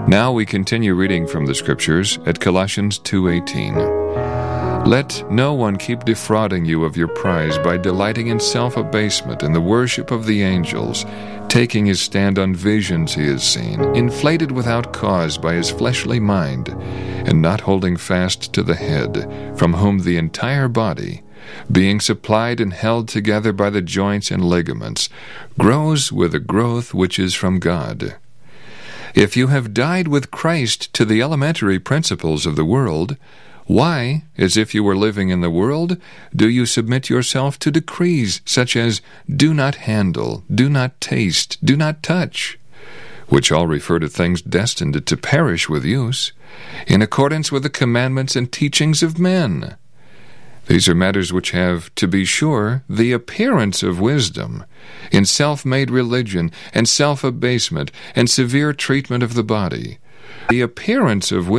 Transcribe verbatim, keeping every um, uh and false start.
Now we continue reading from the Scriptures at Colossians two eighteen. Let no one keep defrauding you of your prize by delighting in self-abasement and the worship of the angels, taking his stand on visions he has seen, inflated without cause by his fleshly mind, and not holding fast to the head, from whom the entire body, being supplied and held together by the joints and ligaments, grows with a growth which is from God. If you have died with Christ to the elementary principles of the world, why, as if you were living in the world, do you submit yourself to decrees such as do not handle, do not taste, do not touch, which all refer to things destined to perish with use, in accordance with the commandments and teachings of men? These are matters which have, to be sure, the appearance of wisdom, in self-made religion and self-abasement and severe treatment of the body. The appearance of wisdom